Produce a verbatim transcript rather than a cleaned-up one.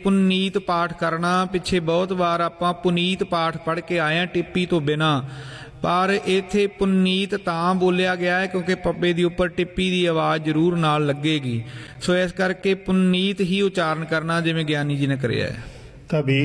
ਪੁਨੀਤ ਪਾਠ ਕਰਨਾ। ਪਿੱਛੇ ਬਹੁਤ ਵਾਰ ਆਪਾਂ ਪੁਨੀਤ ਪਾਠ ਪੜ੍ਹ ਕੇ ਆਏ ਹਾਂ ਟਿੱਪੀ ਤੋਂ ਬਿਨਾਂ, पर इत्थे पुनीत तां बोलिया गया है क्योंकि पब्बे दी उपर टिप्पी दी आवाज़ जरूर नाल लगेगी। सो इस करके पुनीत ही उच्चारण करना जिवें ज्ञानी जी ने करिया है। कभी